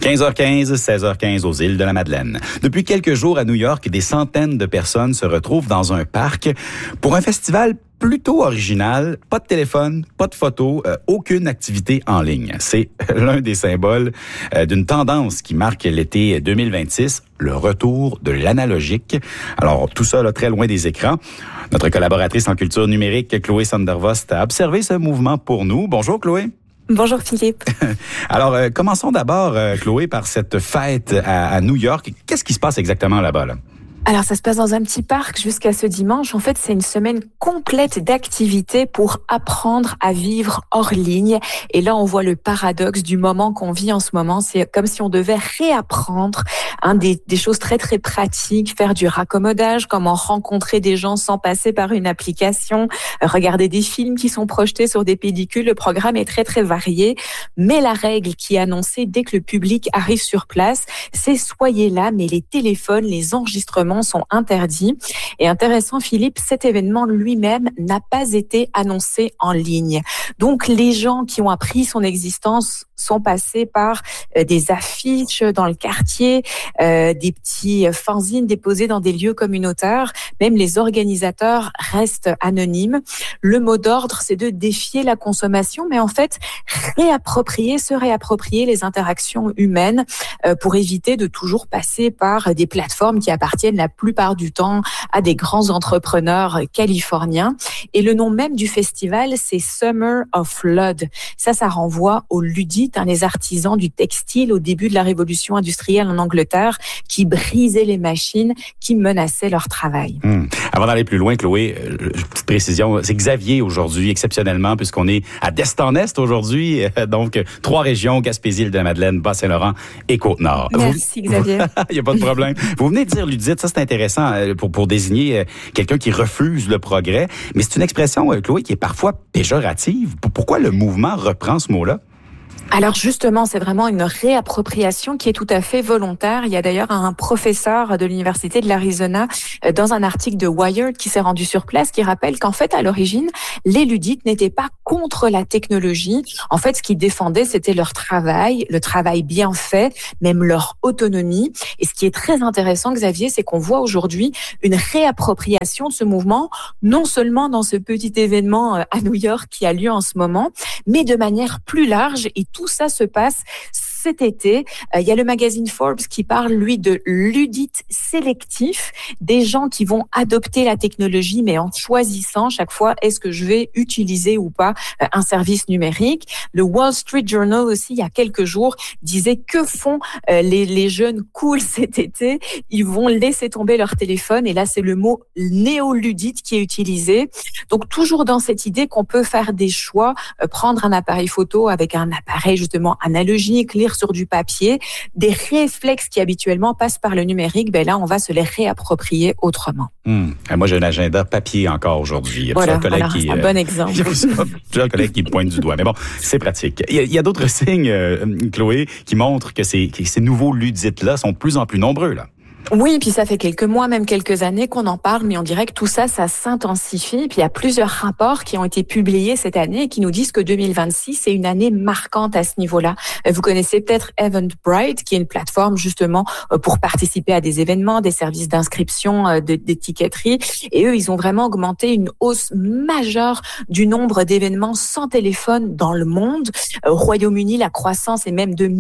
15h15, 16h15 aux îles de la Madeleine. Depuis quelques jours à New York, des centaines de personnes se retrouvent dans un parc pour un festival plutôt original. Pas de téléphone, pas de photos, aucune activité en ligne. C'est l'un des symboles d'une tendance qui marque l'été 2026, le retour de l'analogique. Alors, tout ça, là, très loin des écrans. Notre collaboratrice en culture numérique, Chloé Sandervost, a observé ce mouvement pour nous. Bonjour, Chloé. Bonjour Philippe. Alors, commençons d'abord, Chloé, par cette fête à New York. Qu'est-ce qui se passe exactement là-bas, là? Alors, ça se passe dans un petit parc jusqu'à ce dimanche. En fait, c'est une semaine complète d'activités pour apprendre à vivre hors ligne. Et là, on voit le paradoxe du moment qu'on vit en ce moment. C'est comme si on devait réapprendre des choses très, très pratiques, faire du raccommodage, comment rencontrer des gens sans passer par une application, regarder des films qui sont projetés sur des pellicules. Le programme est très, très varié. Mais la règle qui est annoncée dès que le public arrive sur place, c'est soyez là, mais les téléphones, les enregistrements sont interdits. Et intéressant, Philippe, cet événement lui-même n'a pas été annoncé en ligne. Donc, les gens qui ont appris son existence sont passés par des affiches dans le quartier, des petits fanzines déposés dans des lieux communautaires. Même les organisateurs restent anonymes. Le mot d'ordre, c'est de défier la consommation, mais en fait, se réapproprier les interactions humaines pour éviter de toujours passer par des plateformes qui appartiennent la plupart du temps à des grands entrepreneurs californiens. Et le nom même du festival, c'est Summer of Flood. Ça renvoie aux ludites, les artisans du textile au début de la révolution industrielle en Angleterre qui brisaient les machines, qui menaçaient leur travail. Avant d'aller plus loin, Chloé, petite précision, c'est Xavier aujourd'hui, exceptionnellement, puisqu'on est à d'Est-en-Est aujourd'hui, donc 3 régions, Gaspésie, Île-de-la-Madeleine, Bas-Saint-Laurent et Côte-Nord. Merci Xavier. Il n'y a pas de problème. Vous venez de dire ludite, ça c'est intéressant pour désigner quelqu'un qui refuse le progrès, mais c'est une expression, Chloé, qui est parfois péjorative. Pourquoi le mouvement reprend ce mot-là? Alors justement, c'est vraiment une réappropriation qui est tout à fait volontaire. Il y a d'ailleurs un professeur de l'Université de l'Arizona dans un article de Wired qui s'est rendu sur place qui rappelle qu'en fait, à l'origine, les ludites n'étaient pas contre la technologie. En fait, ce qu'ils défendaient, c'était leur travail, le travail bien fait, même leur autonomie. Et ce qui est très intéressant, Xavier, c'est qu'on voit aujourd'hui une réappropriation de ce mouvement, non seulement dans ce petit événement à New York qui a lieu en ce moment, mais de manière plus large. Et tout ça se passe cet été. Il y a le magazine Forbes qui parle, lui, de ludites sélectifs, des gens qui vont adopter la technologie, mais en choisissant chaque fois, est-ce que je vais utiliser ou pas un service numérique. Le Wall Street Journal aussi, il y a quelques jours, disait que font les jeunes cool cet été. Ils vont laisser tomber leur téléphone. Et là, c'est le mot néoludite qui est utilisé. Donc, toujours dans cette idée qu'on peut faire des choix, prendre un appareil photo avec un appareil justement analogique, lire sur du papier, des réflexes qui habituellement passent par le numérique, ben là, on va se les réapproprier autrement. Moi, j'ai un agenda papier encore aujourd'hui. Voilà, c'est un bon exemple. J'ai un collègue qui me pointe du doigt, mais bon, c'est pratique. Il y a d'autres signes, Chloé, qui montrent que ces nouveaux ludites-là sont de plus en plus nombreux, là. Oui, puis ça fait quelques mois, même quelques années qu'on en parle, mais on dirait que tout ça s'intensifie. Puis il y a plusieurs rapports qui ont été publiés cette année et qui nous disent que 2026 est une année marquante à ce niveau-là. Vous connaissez peut-être Eventbrite, qui est une plateforme justement pour participer à des événements, des services d'inscription, d'étiqueterie. Et eux, ils ont vraiment augmenté une hausse majeure du nombre d'événements sans téléphone dans le monde. Au Royaume-Uni, la croissance est même de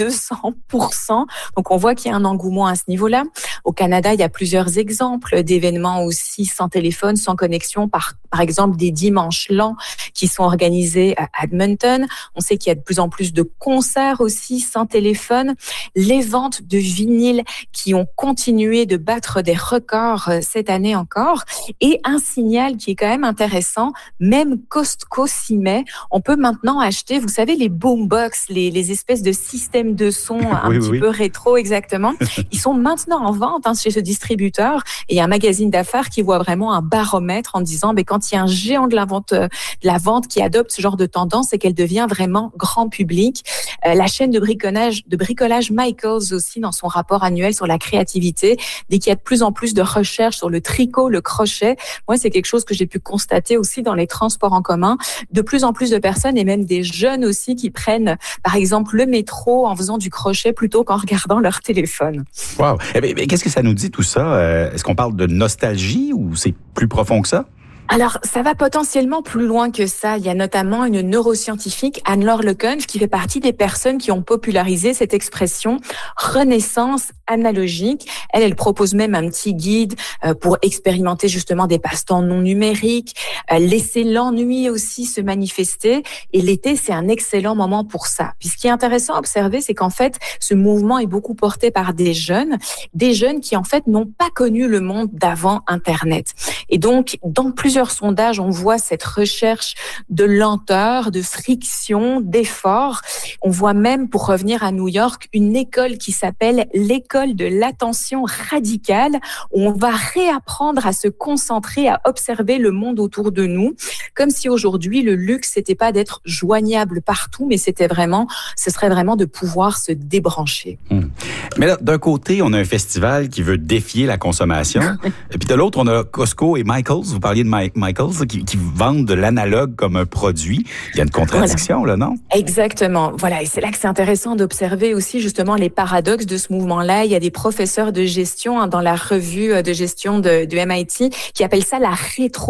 1200%. Donc on voit qu'il y a un engouement à ce niveau-là. Au Canada, il y a plusieurs exemples d'événements aussi sans téléphone, sans connexion, par exemple des dimanches lents qui sont organisés à Edmonton. On sait qu'il y a de plus en plus de concerts aussi sans téléphone. Les ventes de vinyles qui ont continué de battre des records cette année encore. Et un signal qui est quand même intéressant, même Costco s'y met. On peut maintenant acheter, vous savez, les boombox, les espèces de systèmes de son un petit peu rétro, exactement. Ils sont maintenant pas en vente chez ce distributeur. Et il y a un magazine d'affaires qui voit vraiment un baromètre en disant, quand il y a un géant de la vente qui adopte ce genre de tendance, c'est qu'elle devient vraiment grand public. La chaîne de bricolage Michaels aussi, dans son rapport annuel sur la créativité, dit qu'il y a de plus en plus de recherches sur le tricot, le crochet. Moi, c'est quelque chose que j'ai pu constater aussi dans les transports en commun. De plus en plus de personnes et même des jeunes aussi qui prennent, par exemple, le métro en faisant du crochet plutôt qu'en regardant leur téléphone. Wow. Mais qu'est-ce que ça nous dit tout ça? Est-ce qu'on parle de nostalgie ou c'est plus profond que ça? Alors, ça va potentiellement plus loin que ça. Il y a notamment une neuroscientifique, Anne-Laure Leconte, qui fait partie des personnes qui ont popularisé cette expression renaissance analogique. Elle propose même un petit guide pour expérimenter justement des passe-temps non numériques, laisser l'ennui aussi se manifester. Et l'été, c'est un excellent moment pour ça. Puis ce qui est intéressant à observer, c'est qu'en fait, ce mouvement est beaucoup porté par des jeunes qui en fait n'ont pas connu le monde d'avant Internet. Et donc, dans plusieurs sondages, on voit cette recherche de lenteur, de friction, d'effort. On voit même, pour revenir à New York, une école qui s'appelle l'école de l'attention radicale, où on va réapprendre à se concentrer, à observer le monde autour de nous, comme si aujourd'hui, le luxe, c'était pas d'être joignable partout, mais ce serait vraiment de pouvoir se débrancher. Mais là, d'un côté, on a un festival qui veut défier la consommation, et puis de l'autre, on a Costco et Michaels. Vous parliez de Michaels qui vendent de l'analogue comme un produit. Il y a une contradiction, là, non? Exactement. Voilà. Et c'est là que c'est intéressant d'observer aussi, justement, les paradoxes de ce mouvement-là. Il y a des professeurs de gestion dans la revue de gestion de MIT qui appellent ça la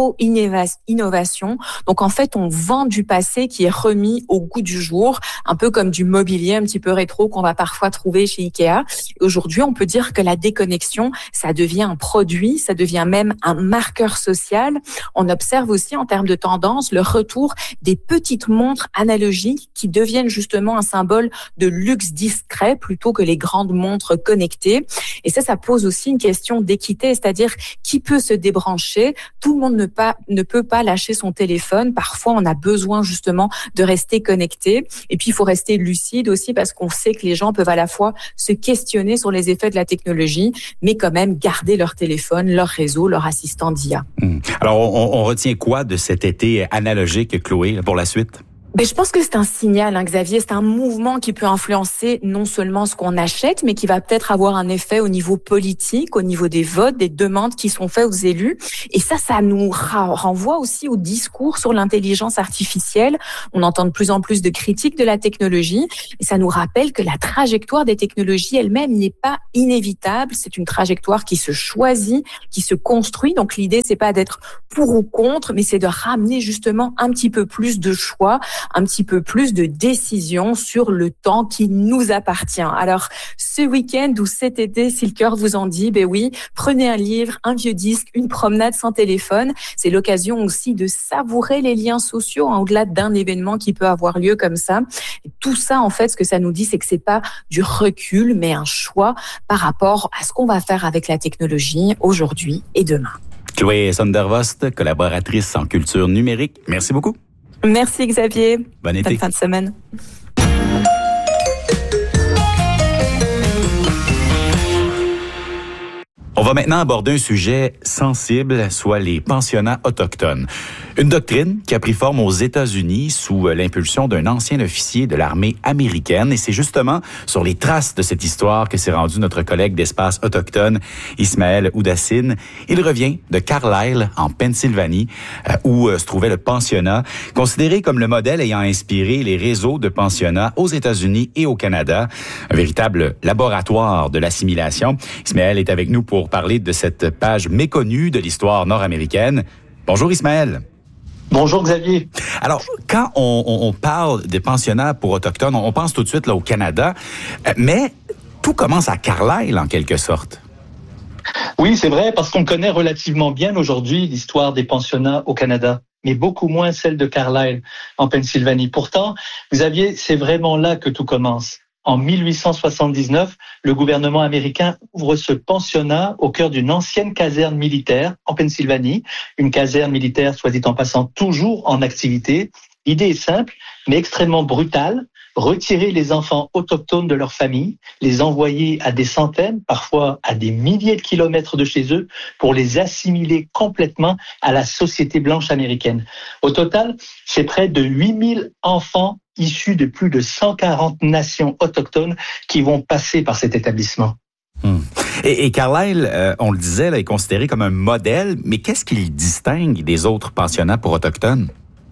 rétro-innovation. Donc, en fait, on vend du passé qui est remis au goût du jour, un peu comme du mobilier un petit peu rétro qu'on va parfois trouver chez Ikea. Aujourd'hui, on peut dire que la déconnexion, ça devient un produit, ça devient même un marqueur social. On observe aussi en termes de tendance le retour des petites montres analogiques qui deviennent justement un symbole de luxe discret plutôt que les grandes montres connectées. Et ça pose aussi une question d'équité, c'est-à-dire qui peut se débrancher. Tout le monde ne peut pas lâcher son téléphone. Parfois, on a besoin justement de rester connecté. Et puis, il faut rester lucide aussi parce qu'on sait que les gens peuvent à la fois se questionner sur les effets de la technologie, mais quand même garder leur téléphone, leur réseau, leur assistant d'IA. Alors, on retient quoi de cet été analogique, Chloé, pour la suite? Je pense que c'est un signal, Xavier. C'est un mouvement qui peut influencer non seulement ce qu'on achète, mais qui va peut-être avoir un effet au niveau politique, au niveau des votes, des demandes qui sont faites aux élus. Et ça nous renvoie aussi au discours sur l'intelligence artificielle. On entend de plus en plus de critiques de la technologie. Et ça nous rappelle que la trajectoire des technologies elle-même n'est pas inévitable. C'est une trajectoire qui se choisit, qui se construit. Donc l'idée, c'est pas d'être pour ou contre, mais c'est de ramener justement un petit peu plus de choix, un petit peu plus de décision sur le temps qui nous appartient. Alors, ce week-end ou cet été, si le cœur vous en dit, oui, prenez un livre, un vieux disque, une promenade sans téléphone. C'est l'occasion aussi de savourer les liens sociaux, au-delà d'un événement qui peut avoir lieu comme ça. Et tout ça, en fait, ce que ça nous dit, c'est que c'est pas du recul, mais un choix par rapport à ce qu'on va faire avec la technologie aujourd'hui et demain. Chloé Sondervost, collaboratrice en culture numérique. Merci beaucoup. Merci Xavier. Bon été. Bonne fin de semaine. On va maintenant aborder un sujet sensible, soit les pensionnats autochtones. Une doctrine qui a pris forme aux États-Unis sous l'impulsion d'un ancien officier de l'armée américaine. Et c'est justement sur les traces de cette histoire que s'est rendu notre collègue d'Espace autochtone, Ismaël Oudassine. Il revient de Carlisle, en Pennsylvanie, où se trouvait le pensionnat, considéré comme le modèle ayant inspiré les réseaux de pensionnats aux États-Unis et au Canada. Un véritable laboratoire de l'assimilation. Ismaël est avec nous pour parler de cette page méconnue de l'histoire nord-américaine. Bonjour Ismaël. Bonjour Xavier. Alors, quand on parle des pensionnats pour autochtones, on pense tout de suite là au Canada, mais tout commence à Carlisle en quelque sorte. Oui, c'est vrai, parce qu'on connaît relativement bien aujourd'hui l'histoire des pensionnats au Canada, mais beaucoup moins celle de Carlisle en Pennsylvanie. Pourtant, Xavier, c'est vraiment là que tout commence. En 1879, le gouvernement américain ouvre ce pensionnat au cœur d'une ancienne caserne militaire en Pennsylvanie, une caserne militaire, soit dit en passant, toujours en activité. L'idée est simple, mais extrêmement brutale. retirer les enfants autochtones de leur famille, les envoyer à des centaines, parfois à des milliers de kilomètres de chez eux, pour les assimiler complètement à la société blanche américaine. Au total, c'est près de 8000 enfants issus de plus de 140 nations autochtones qui vont passer par cet établissement. Et Carlisle, on le disait, là, est considéré comme un modèle, mais qu'est-ce qui le distingue des autres pensionnats pour autochtones?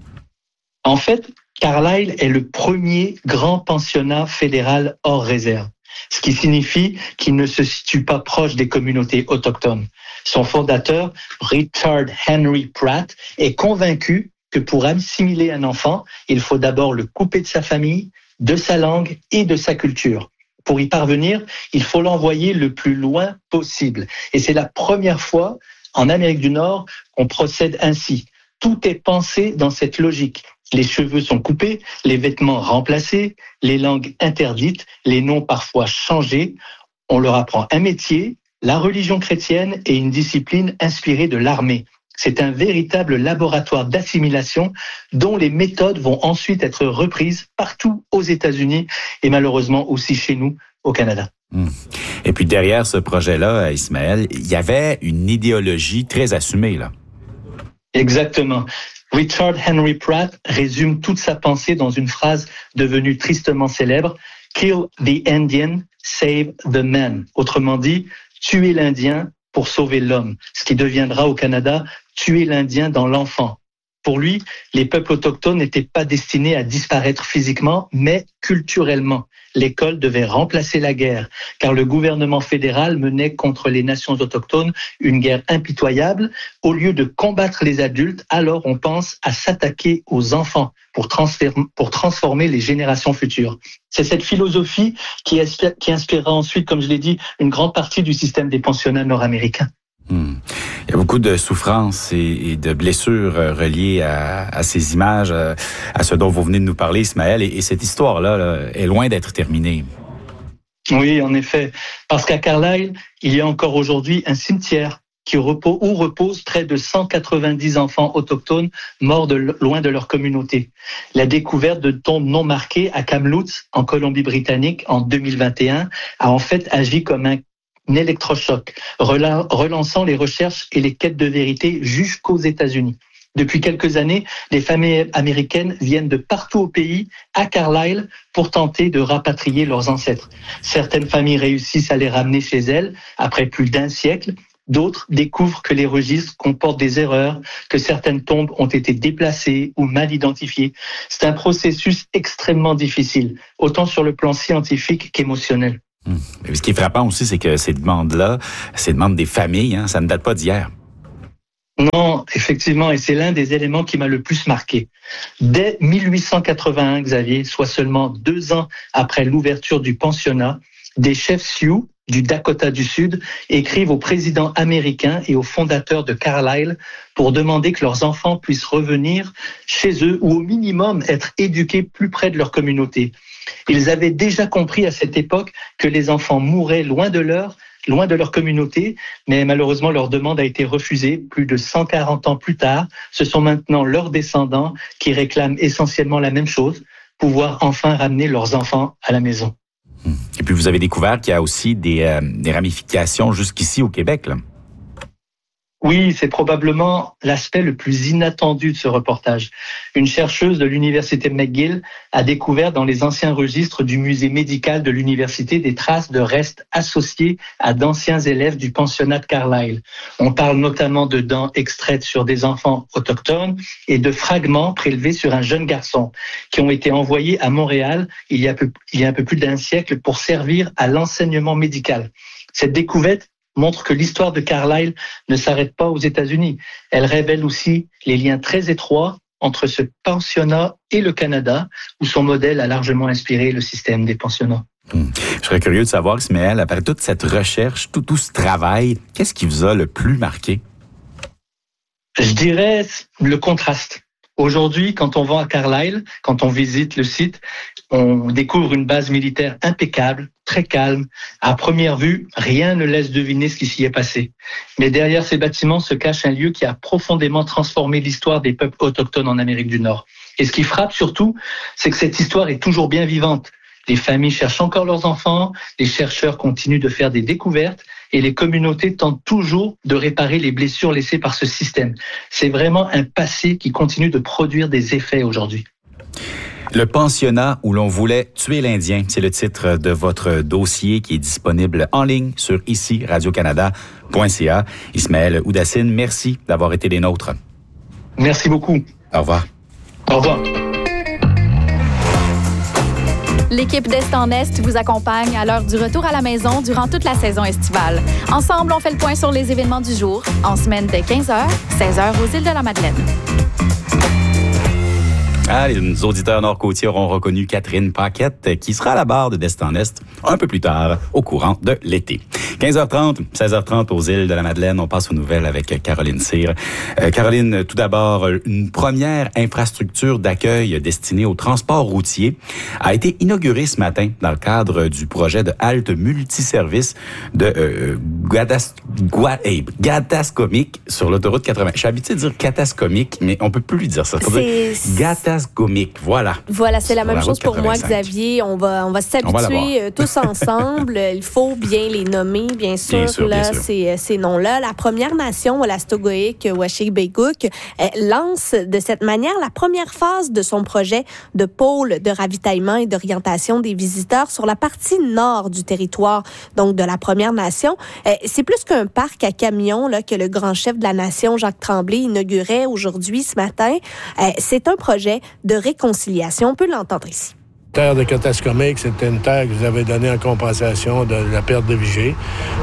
En fait, Carlisle est le premier grand pensionnat fédéral hors réserve, ce qui signifie qu'il ne se situe pas proche des communautés autochtones. Son fondateur, Richard Henry Pratt, est convaincu que pour assimiler un enfant, il faut d'abord le couper de sa famille, de sa langue et de sa culture. Pour y parvenir, il faut l'envoyer le plus loin possible. Et c'est la première fois en Amérique du Nord qu'on procède ainsi. Tout est pensé dans cette logique. Les cheveux sont coupés, les vêtements remplacés, les langues interdites, les noms parfois changés. On leur apprend un métier, la religion chrétienne et une discipline inspirée de l'armée. C'est un véritable laboratoire d'assimilation dont les méthodes vont ensuite être reprises partout aux États-Unis et malheureusement aussi chez nous au Canada. Et puis derrière ce projet-là, Ismaël, il y avait une idéologie très assumée, là. Exactement. Richard Henry Pratt résume toute sa pensée dans une phrase devenue tristement célèbre, « Kill the Indian, save the man ». Autrement dit, tuer l'Indien pour sauver l'homme, ce qui deviendra au Canada « tuer l'Indien dans l'enfant ». Pour lui, les peuples autochtones n'étaient pas destinés à disparaître physiquement, mais culturellement. L'école devait remplacer la guerre, car le gouvernement fédéral menait contre les nations autochtones une guerre impitoyable. Au lieu de combattre les adultes, alors on pense à s'attaquer aux enfants pour transformer les générations futures. C'est cette philosophie qui inspirera ensuite, comme je l'ai dit, une grande partie du système des pensionnats nord-américains. Il y a beaucoup de souffrances et de blessures reliées à ces images, à ce dont vous venez de nous parler, Ismaël. Et cette histoire-là là, est loin d'être terminée. Oui, en effet. Parce qu'à Carlisle, il y a encore aujourd'hui un cimetière où reposent près de 190 enfants autochtones morts loin de leur communauté. La découverte de tombes non marquées à Kamloops, en Colombie-Britannique, en 2021, a en fait agi comme un électrochoc, relançant les recherches et les quêtes de vérité jusqu'aux États-Unis. Depuis quelques années, les familles américaines viennent de partout au pays, à Carlisle, pour tenter de rapatrier leurs ancêtres. Certaines familles réussissent à les ramener chez elles après plus d'un siècle. D'autres découvrent que les registres comportent des erreurs, que certaines tombes ont été déplacées ou mal identifiées. C'est un processus extrêmement difficile, autant sur le plan scientifique qu'émotionnel. Ce qui est frappant aussi, c'est que ces demandes-là, ces demandes des familles, ça ne date pas d'hier. Non, effectivement, et c'est l'un des éléments qui m'a le plus marqué. Dès 1881, Xavier, soit seulement 2 ans après l'ouverture du pensionnat, des chefs Sioux du Dakota du Sud écrivent au président américain et aux fondateurs de Carlisle pour demander que leurs enfants puissent revenir chez eux ou au minimum être éduqués plus près de leur communauté. Ils avaient déjà compris à cette époque que les enfants mouraient loin de leur communauté, mais malheureusement leur demande a été refusée. Plus de 140 ans plus tard, ce sont maintenant leurs descendants qui réclament essentiellement la même chose, pouvoir enfin ramener leurs enfants à la maison. Et puis vous avez découvert qu'il y a aussi des ramifications jusqu'ici au Québec, là. Oui, c'est probablement l'aspect le plus inattendu de ce reportage. Une chercheuse de l'université McGill a découvert dans les anciens registres du musée médical de l'université des traces de restes associés à d'anciens élèves du pensionnat de Carlisle. On parle notamment de dents extraites sur des enfants autochtones et de fragments prélevés sur un jeune garçon qui ont été envoyés à Montréal il y a un peu plus d'un siècle pour servir à l'enseignement médical. Cette découverte montre que l'histoire de Carlisle ne s'arrête pas aux États-Unis. Elle révèle aussi les liens très étroits entre ce pensionnat et le Canada, où son modèle a largement inspiré le système des pensionnats. Je serais curieux de savoir, Ismaël, après toute cette recherche, tout ce travail, qu'est-ce qui vous a le plus marqué? Je dirais le contraste. Aujourd'hui, quand on va à Carlisle, quand on visite le site, on découvre une base militaire impeccable, très calme. À première vue, rien ne laisse deviner ce qui s'y est passé. Mais derrière ces bâtiments se cache un lieu qui a profondément transformé l'histoire des peuples autochtones en Amérique du Nord. Et ce qui frappe surtout, c'est que cette histoire est toujours bien vivante. Les familles cherchent encore leurs enfants, les chercheurs continuent de faire des découvertes et les communautés tentent toujours de réparer les blessures laissées par ce système. C'est vraiment un passé qui continue de produire des effets aujourd'hui. Le pensionnat où l'on voulait tuer l'Indien, c'est le titre de votre dossier qui est disponible en ligne sur ici radiocanada.ca. Ismaël Oudassine, merci d'avoir été des nôtres. Merci beaucoup. Au revoir. Au revoir. L'équipe d'Est en Est vous accompagne à l'heure du retour à la maison durant toute la saison estivale. Ensemble, on fait le point sur les événements du jour, en semaine dès 15h, 16h aux îles de la Madeleine. Les auditeurs nord-côtiers auront reconnu Catherine Paquette, qui sera à la barre de d'Est en Est un peu plus tard, au courant de l'été. 15h30, 16h30 aux îles de la Madeleine. On passe aux nouvelles avec Caroline Cyr. Caroline, tout d'abord, une première infrastructure d'accueil destinée au transport routier a été inaugurée ce matin dans le cadre du projet de halte multiservice de Gatascomique sur l'autoroute 80. Je suis habitué de dire Catascomique, mais on peut plus lui dire ça. Gatascomique, voilà. Voilà, c'est la même chose pour moi, Xavier. On va s'habituer tous ensemble. Il faut bien les nommer. Bien sûr, ces noms-là. La Première Nation, Wolastoqiyik, Washig-Begouk, lance de cette manière la première phase de son projet de pôle de ravitaillement et d'orientation des visiteurs sur la partie nord du territoire, donc de la Première Nation. C'est plus qu'un parc à camions là, que le grand chef de la nation, Jacques Tremblay, inaugurait aujourd'hui, ce matin. C'est un projet de réconciliation. On peut l'entendre ici. La terre de Catascomique, c'était une terre que vous avez donnée en compensation de la perte de Vigée.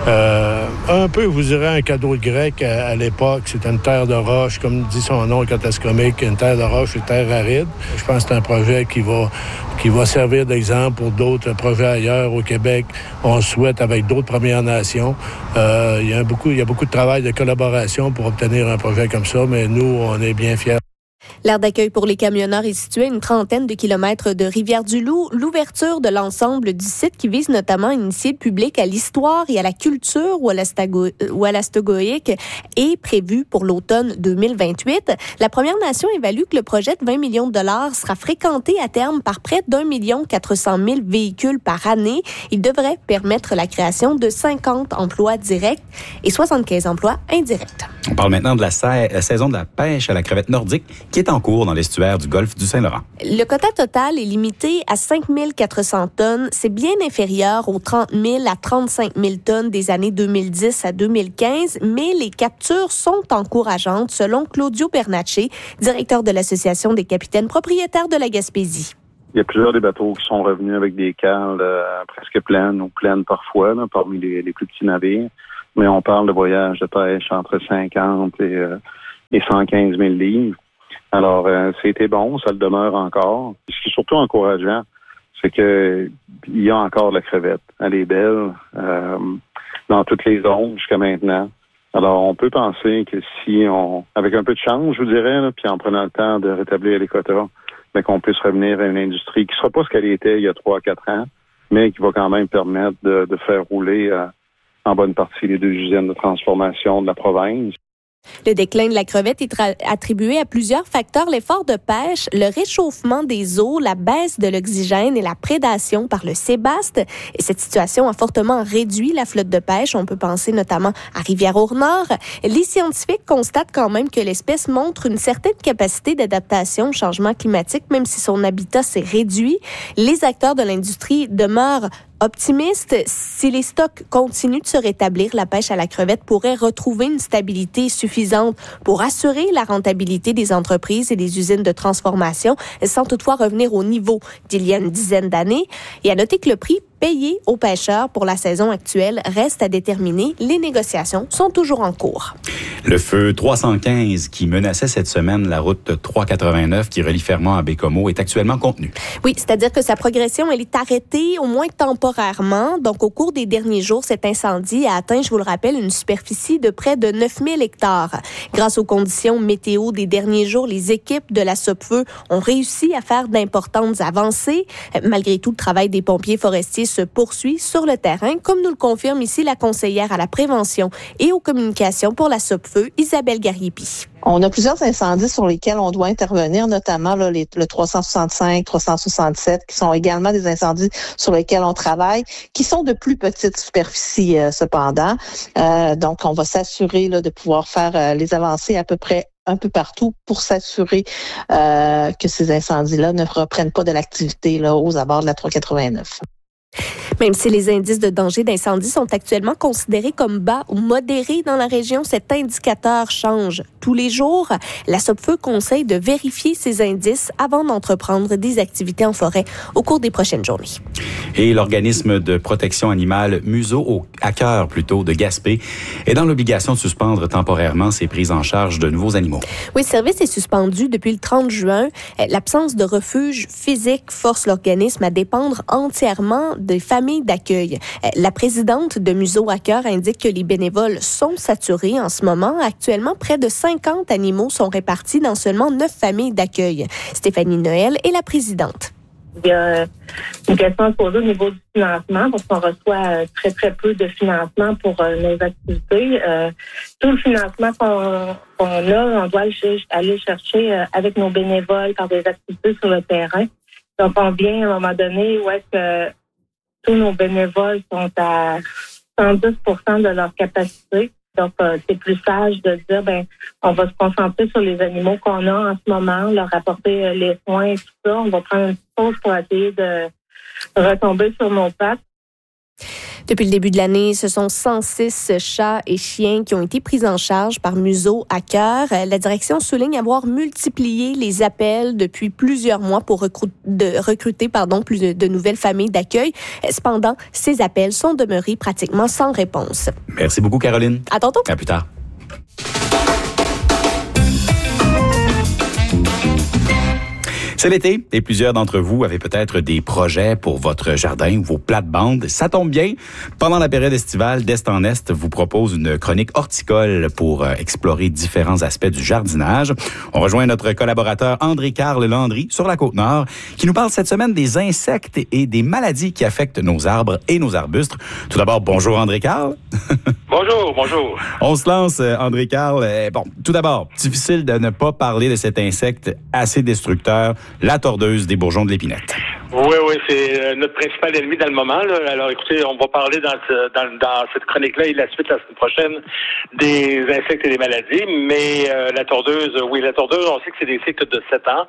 Un peu, vous direz, un cadeau de grec à l'époque. C'était une terre de roche, comme dit son nom, Catascomique, une terre de roche, une terre aride. Je pense que c'est un projet qui va servir d'exemple pour d'autres projets ailleurs au Québec. On souhaite avec d'autres Premières Nations. Il y a beaucoup de travail de collaboration pour obtenir un projet comme ça, mais nous, on est bien fiers. L'aire d'accueil pour les camionneurs est située à une trentaine de kilomètres de Rivière-du-Loup. L'ouverture de l'ensemble du site qui vise notamment à initier le public à l'histoire et à la culture wolastoqiyik est prévue pour l'automne 2028. La Première Nation évalue que le projet de 20 millions de dollars sera fréquenté à terme par près d'1 400 000 véhicules par année. Il devrait permettre la création de 50 emplois directs et 75 emplois indirects. On parle maintenant de la saison de la pêche à la crevette nordique qui est en cours dans l'estuaire du golfe du Saint-Laurent. Le quota total est limité à 5 400 tonnes. C'est bien inférieur aux 30 000 à 35 000 tonnes des années 2010 à 2015, mais les captures sont encourageantes, selon Claudio Bernacci, directeur de l'Association des capitaines propriétaires de la Gaspésie. Il y a plusieurs des bateaux qui sont revenus avec des cales presque pleines ou pleines parfois, là, parmi les plus petits navires. Mais on parle de voyages de pêche entre 50 et 115 000 livres. Alors, c'était bon, ça le demeure encore. Ce qui est surtout encourageant, c'est que il y a encore de la crevette. Elle est belle dans toutes les zones jusqu'à maintenant. Alors, on peut penser que si avec un peu de chance, je vous dirais, là, puis en prenant le temps de rétablir les quotas, mais qu'on puisse revenir à une industrie qui ne sera pas ce qu'elle était il y a 3-4 ans, mais qui va quand même permettre de faire rouler en bonne partie les 2 usines de transformation de la province. Le déclin de la crevette est attribué à plusieurs facteurs. L'effort de pêche, le réchauffement des eaux, la baisse de l'oxygène et la prédation par le sébaste. Et cette situation a fortement réduit la flotte de pêche. On peut penser notamment à Rivière-au-Nord. Les scientifiques constatent quand même que l'espèce montre une certaine capacité d'adaptation au changement climatique, même si son habitat s'est réduit. Les acteurs de l'industrie demeurent optimiste. Si les stocks continuent de se rétablir, la pêche à la crevette pourrait retrouver une stabilité suffisante pour assurer la rentabilité des entreprises et des usines de transformation, sans toutefois revenir au niveau d'il y a une dizaine d'années. Et à noter que le prix payé aux pêcheurs pour la saison actuelle reste à déterminer. Les négociations sont toujours en cours. Le feu 315 qui menaçait cette semaine la route 389 qui relie Fermont à Bécomo est actuellement contenu. Oui, c'est-à-dire que sa progression, elle est arrêtée au moins temporairement. Donc, au cours des derniers jours, cet incendie a atteint, je vous le rappelle, une superficie de près de 9000 hectares. Grâce aux conditions météo des derniers jours, les équipes de la Sopfeu ont réussi à faire d'importantes avancées. Malgré tout, le travail des pompiers forestiers se poursuit sur le terrain, comme nous le confirme ici la conseillère à la prévention et aux communications pour la Sopfeu, Isabelle Gariepi. On a plusieurs incendies sur lesquels on doit intervenir, notamment là, le 365, 367, qui sont également des incendies sur lesquels on travaille, qui sont de plus petites superficies cependant. Donc, on va s'assurer là, de pouvoir faire les avancées à peu près un peu partout pour s'assurer que ces incendies-là ne reprennent pas de l'activité là, aux abords de la 389. Même si les indices de danger d'incendie sont actuellement considérés comme bas ou modérés dans la région, cet indicateur change tous les jours. La Sopfeu conseille de vérifier ces indices avant d'entreprendre des activités en forêt au cours des prochaines journées. Et l'organisme de protection animale Museau à cœur plutôt de Gaspé est dans l'obligation de suspendre temporairement ses prises en charge de nouveaux animaux. Oui, le service est suspendu depuis le 30 juin. L'absence de refuge physique force l'organisme à dépendre entièrement des familles d'accueil. La présidente de Museau à cœur indique que les bénévoles sont saturés en ce moment. Actuellement, près de 50 animaux sont répartis dans seulement 9 familles d'accueil. Stéphanie Noël est la présidente. Il y a une question à se poser au niveau du financement parce qu'on reçoit très, très peu de financement pour nos activités. Tout le financement qu'on a, on doit aller chercher avec nos bénévoles par des activités sur le terrain. Donc, on vient à un moment donné où est-ce que tous nos bénévoles sont à 110% de leur capacité. Donc, c'est plus sage de dire, on va se concentrer sur les animaux qu'on a en ce moment, leur apporter les soins et tout ça. On va prendre une pause pour essayer de retomber sur nos pattes. Depuis le début de l'année, ce sont 106 chats et chiens qui ont été pris en charge par Museau à cœur. La direction souligne avoir multiplié les appels depuis plusieurs mois pour recruter plus de nouvelles familles d'accueil. Cependant, ces appels sont demeurés pratiquement sans réponse. Merci beaucoup, Caroline. À tantôt. À plus tard. C'est l'été et plusieurs d'entre vous avaient peut-être des projets pour votre jardin ou vos plates-bandes. Ça tombe bien. Pendant la période estivale, d'Est en Est vous propose une chronique horticole pour explorer différents aspects du jardinage. On rejoint notre collaborateur André-Carl Landry sur la Côte-Nord qui nous parle cette semaine des insectes et des maladies qui affectent nos arbres et nos arbustes. Tout d'abord, bonjour André-Carl. Bonjour. On se lance, André-Carl. Tout d'abord, difficile de ne pas parler de cet insecte assez destructeur, la tordeuse des bourgeons de l'épinette. Oui, c'est notre principal ennemi dans le moment. Là. Alors, écoutez, on va parler dans cette chronique-là et la suite la semaine prochaine des insectes et des maladies. Mais la tordeuse, on sait que c'est des cycles de 7 ans.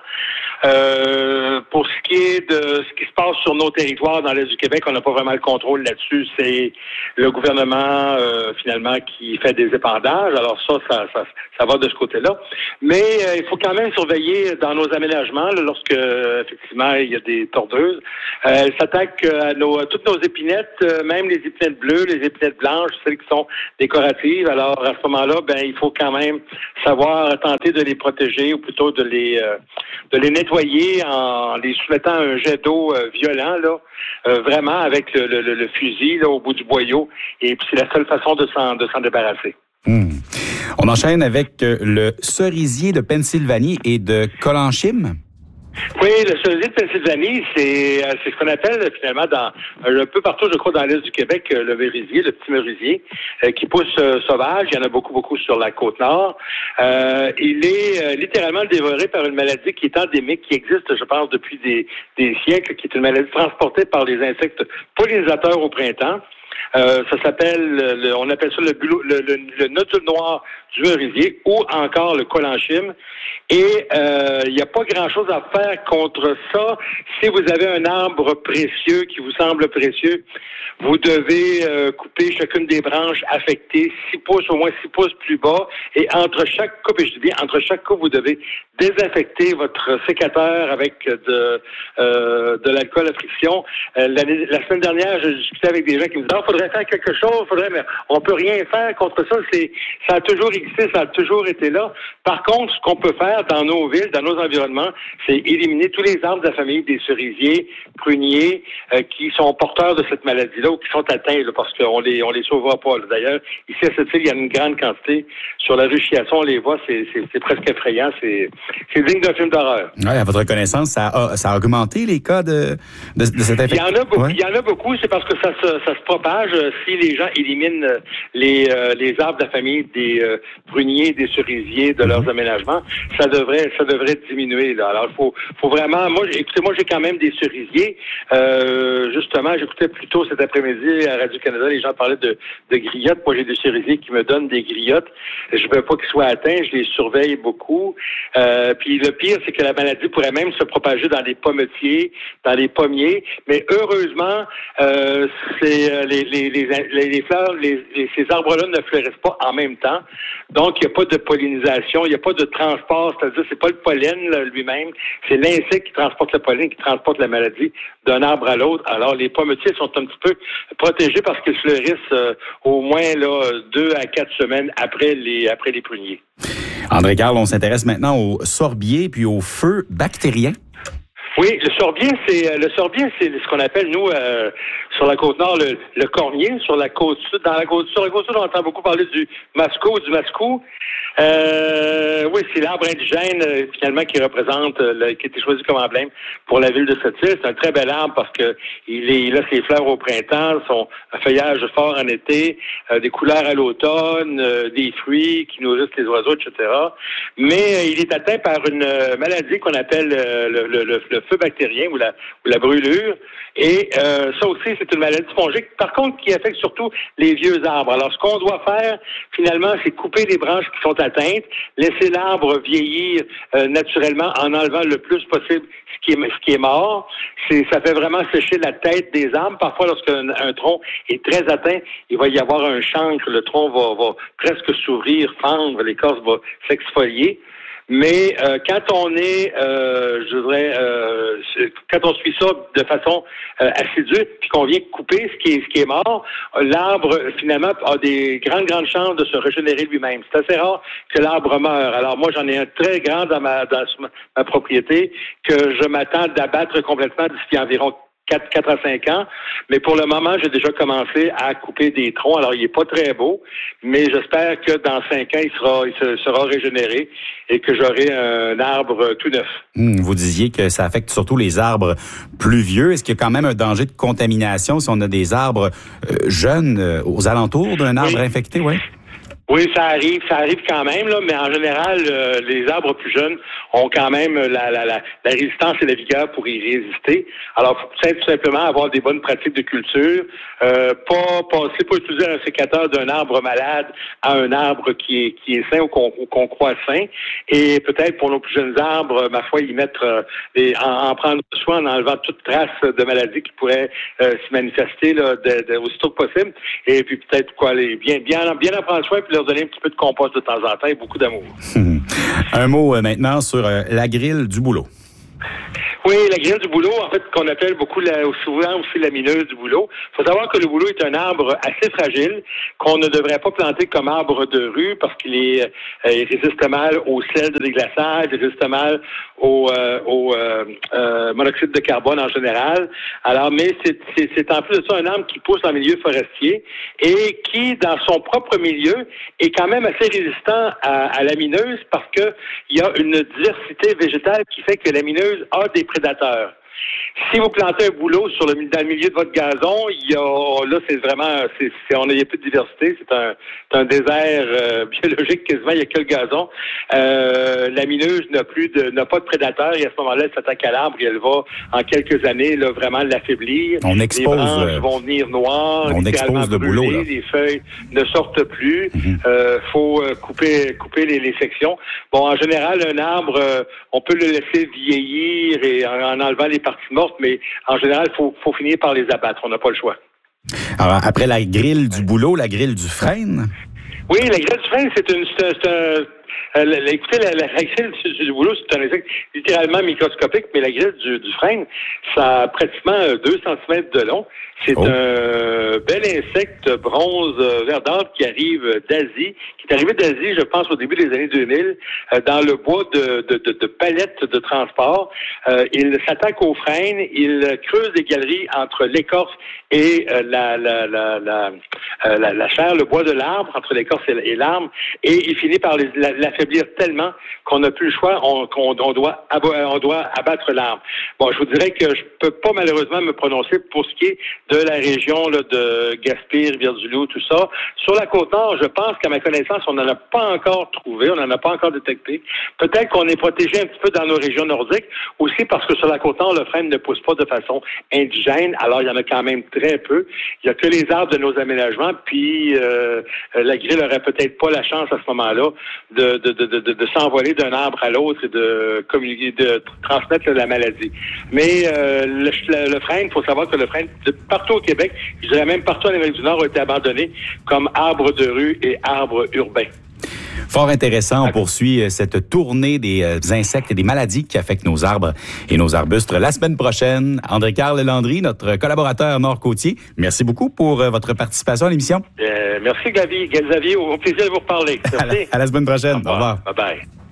Pour ce qui est de ce qui se passe sur nos territoires dans l'Est du Québec, on n'a pas vraiment le contrôle là-dessus. C'est le gouvernement, finalement, qui fait des épandages. Alors ça va de ce côté-là. Mais il faut quand même surveiller dans nos aménagements, là, lorsque, effectivement, il y a des tordeuses. Elles s'attaquent à toutes nos épinettes, même les épinettes bleues, les épinettes blanches, celles qui sont décoratives. Alors, à ce moment-là, il faut quand même savoir tenter de les protéger ou plutôt de les nettoyer en les soumettant à un jet d'eau violent, là, vraiment avec le fusil là, au bout du boyau. Et puis, c'est la seule façon de s'en débarrasser. On enchaîne avec le cerisier de Pennsylvanie et de Colanchim. Oui, le cerisier de Pennsylvanie, c'est ce qu'on appelle finalement un peu partout, je crois, dans l'Est du Québec, le merisier, le petit merisier, qui pousse sauvage. Il y en a beaucoup sur la Côte-Nord. Il est littéralement dévoré par une maladie qui est endémique, qui existe, je pense, depuis des siècles, qui est une maladie transportée par les insectes pollinisateurs au printemps. Ça s'appelle, on appelle ça le nodule noir du merisier ou encore le colanchim. Et il n'y a pas grand-chose à faire contre ça. Si vous avez un arbre précieux qui vous semble précieux, vous devez couper chacune des branches affectées 6 pouces, au moins 6 pouces plus bas. Et entre chaque coupe, et je dis bien, entre chaque coupe, vous devez désinfecter votre sécateur avec de l'alcool à friction. La semaine dernière, je discutais avec des gens qui me disaient, faudrait faudrait faire quelque chose, mais on peut rien faire contre ça. Ça a toujours existé, ça a toujours été là. Par contre, ce qu'on peut faire dans nos villes, dans nos environnements, c'est éliminer tous les arbres de la famille des cerisiers, pruniers, qui sont porteurs de cette maladie-là ou qui sont atteints, là, parce qu'on les sauvera pas. Là. D'ailleurs, ici à cette île, il y a une grande quantité. Sur la rue Chiasson, on les voit, c'est presque effrayant. C'est digne d'un film d'horreur. Oui, à votre connaissance, ça a augmenté les cas de cette infection? Il y en a beaucoup, c'est parce que ça se propage si les gens éliminent les arbres de la famille des pruniers, des cerisiers, de leurs aménagements. Ça devrait diminuer. Là. Alors, faut vraiment... Moi, j'ai quand même des cerisiers. Justement, j'écoutais plus tôt cet après-midi à Radio-Canada, les gens parlaient de griottes. Moi, j'ai des cerisiers qui me donnent des griottes. Je veux pas qu'ils soient atteints, je les surveille beaucoup. Puis le pire, c'est que la maladie pourrait même se propager dans les pommetiers, dans les pommiers. Mais heureusement, les fleurs, ces arbres-là ne fleurissent pas en même temps. Donc, il n'y a pas de pollinisation, il n'y a pas de transport. C'est-à-dire, c'est pas le pollen là, lui-même, c'est l'insecte qui transporte le pollen, qui transporte la maladie d'un arbre à l'autre. Alors, les pommetiers sont un petit peu protégés parce qu'ils fleurissent au moins là 2 à 4 semaines après les pruniers. André Carl, on s'intéresse maintenant aux sorbiers puis aux feux bactériens. Oui, le sorbier, c'est ce qu'on appelle, nous, sur la côte nord, le cornier. Sur la côte sud, sur la côte sud, on entend beaucoup parler du mascot. Oui, c'est l'arbre indigène, finalement, qui représente, qui a été choisi comme emblème pour la ville de Sept-Îles. C'est un très bel arbre parce que il a ses fleurs au printemps, son feuillage fort en été, des couleurs à l'automne, des fruits qui nourrissent les oiseaux, etc. Mais il est atteint par une maladie qu'on appelle le feu bactérien ou la brûlure. Et ça aussi, c'est une maladie fongique, par contre, qui affecte surtout les vieux arbres. Alors, ce qu'on doit faire, finalement, c'est couper les branches qui sont atteintes, laisser l'arbre vieillir naturellement en enlevant le plus possible ce qui est mort. Ça fait vraiment sécher la tête des arbres. Parfois, lorsqu'un tronc est très atteint, il va y avoir un chancre. Le tronc va presque s'ouvrir, fendre, l'écorce va s'exfolier. Mais quand on quand on suit ça de façon assidue, puis qu'on vient couper ce qui est mort, l'arbre finalement a des grandes chances de se régénérer lui-même. C'est assez rare que l'arbre meure. Alors moi, j'en ai un très grand dans ma propriété que je m'attends d'abattre complètement d'ici environ 4 à 5 ans, mais pour le moment, j'ai déjà commencé à couper des troncs. Alors, il n'est pas très beau, mais j'espère que dans 5 ans, il sera régénéré et que j'aurai un arbre tout neuf. Vous disiez que ça affecte surtout les arbres plus vieux. Est-ce qu'il y a quand même un danger de contamination si on a des arbres jeunes aux alentours d'un arbre infecté? Ouais. Oui, ça arrive quand même, là, mais en général, les arbres plus jeunes ont quand même la résistance et la vigueur pour y résister. Alors, il faut tout simplement avoir des bonnes pratiques de culture, pas utiliser un sécateur d'un arbre malade à un arbre qui est sain ou qu'on croit sain, et peut-être pour nos plus jeunes arbres, ma foi, y mettre en prendre soin en enlevant toute trace de maladie qui pourrait se manifester là, aussitôt que possible, et puis peut-être bien en prendre soin, puis leur donner un petit peu de compost de temps en temps et beaucoup d'amour. Un mot maintenant sur la grille du bouleau. Oui, la grille du bouleau, en fait, qu'on appelle souvent aussi la mineuse du bouleau. Il faut savoir que le bouleau est un arbre assez fragile, qu'on ne devrait pas planter comme arbre de rue parce qu'il résiste mal au sel de déglaçage, il résiste mal au monoxyde de carbone en général. Alors, mais c'est en plus de ça un arbre qui pousse en milieu forestier et qui, dans son propre milieu, est quand même assez résistant à la mineuse parce que il y a une diversité végétale qui fait que la mineuse a des prédateurs. Si vous plantez un bouleau dans le milieu de votre gazon, il y a plus de diversité, c'est un désert biologique quasiment, il n'y a que le gazon. La mineuse n'a pas de prédateur et à ce moment-là, elle s'attaque à l'arbre et elle va en quelques années là, vraiment l'affaiblir. On expose, les branches vont venir noires, on expose le bouleau. Là. Les feuilles ne sortent plus. Faut couper les sections. Bon, en général, un arbre, on peut le laisser vieillir et en enlevant les parties mortes, mais en général, faut finir par les abattre. On n'a pas le choix. Alors, après la grille du bouleau, la grille du frêne? Oui, la grille du frêne, écoutez, la grille du bouleau, c'est un insecte littéralement microscopique, mais la grille du frêne, ça a pratiquement 2 cm de long. C'est un bel insecte bronze verdâtre qui arrive d'Asie, qui est arrivé d'Asie, je pense, au début des années 2000, dans le bois de palettes de transport. Il s'attaque aux frênes, il creuse des galeries entre l'écorce et la chair, le bois de l'arbre, entre l'écorce et l'arbre, et il finit par l'affaiblir tellement qu'on n'a plus le choix, on doit abattre l'arbre. Bon, je vous dirais que je peux pas malheureusement me prononcer pour ce qui est de la région là, de Gaspé, Rivière-du-Loup, tout ça. Sur la Côte-Nord, je pense qu'à ma connaissance, on n'en a pas encore trouvé, on n'en a pas encore détecté. Peut-être qu'on est protégé un petit peu dans nos régions nordiques, aussi parce que sur la Côte-Nord, le frêne ne pousse pas de façon indigène, alors il y en a quand même très peu. Il n'y a que les arbres de nos aménagements, puis la grille n'aurait peut-être pas la chance à ce moment-là de s'envoler d'un arbre à l'autre et de communiquer, de transmettre la maladie. Mais le frêne, il faut savoir que le frêne, partout au Québec, je dirais même partout en Amérique du Nord, a été abandonné comme arbre de rue et arbre urbain. Fort intéressant. On poursuit cette tournée des insectes et des maladies qui affectent nos arbres et nos arbustes. La semaine prochaine, André-Carl Landry, notre collaborateur nord-côtier, merci beaucoup pour votre participation à l'émission. Merci, Xavier. Au plaisir de vous reparler. Merci. À la semaine prochaine. Au revoir. Bye-bye.